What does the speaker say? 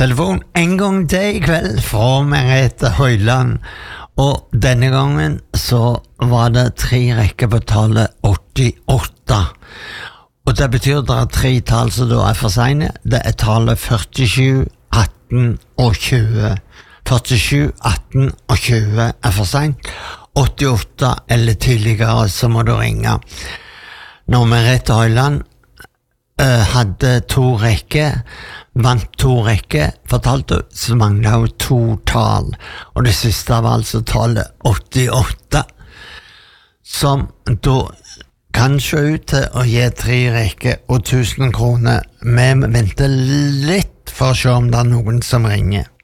telefon en gang til I kveld fra Merete Høyland, og denne gangen så var det 3 rekker på tallet 88, og det betyr det 3 tall som da for sene. Det tallet 47, 18 og 20. 47, 18 og 20 for sent. 88 eller tidligere så må du ringe. Når Merete Høyland hadde 2 rekker, vant 2 rekker, fortalte så manglet hun 2 tall, og det siste var altså tallet 88, som da kan se ut til å gi 3 rekker og 1000 kroner. Vi venter litt for å se om det noen som ringer.